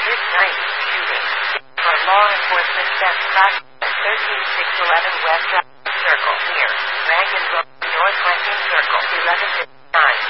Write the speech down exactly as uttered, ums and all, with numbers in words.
Midnight shooting. For law enforcement best practice, thirteen six eleven West Drive Circle.